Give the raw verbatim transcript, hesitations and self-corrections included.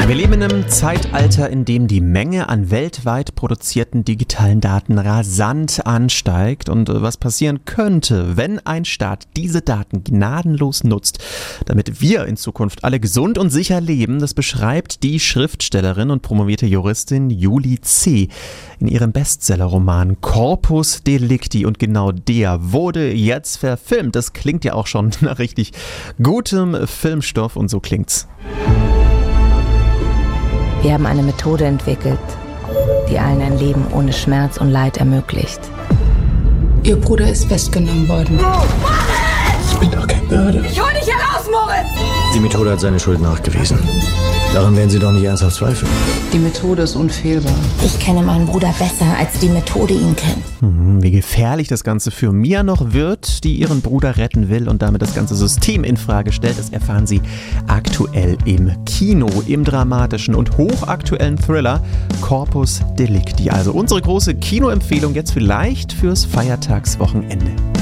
Wir leben in einem Zeitalter, in dem die Menge an weltweit produzierten digitalen Daten rasant ansteigt und was passieren könnte, wenn ein Staat diese Daten gnadenlos nutzt, damit wir in Zukunft alle gesund und sicher leben, das beschreibt die Schriftstellerin und promovierte Juristin Julie C. in ihrem Bestsellerroman Corpus Delicti, und genau der wurde jetzt verfilmt. Das klingt ja auch schon nach richtig gutem Filmstoff und so klingt's. Wir haben eine Methode entwickelt, die allen ein Leben ohne Schmerz und Leid ermöglicht. Ihr Bruder ist festgenommen worden. Ich bin doch kein Mörder. Ich hol dich heraus, Moritz! Die Methode hat seine Schuld nachgewiesen. Daran werden Sie doch nicht ernsthaft zweifeln. Die Methode ist unfehlbar. Ich kenne meinen Bruder besser, als die Methode ihn kennt. Hm, wie gefährlich das Ganze für Mia noch wird, die ihren Bruder retten will und damit das ganze System in Frage stellt, das erfahren Sie aktuell im Kino, im dramatischen und hochaktuellen Thriller Corpus Delicti. Also unsere große Kinoempfehlung jetzt vielleicht fürs Feiertagswochenende.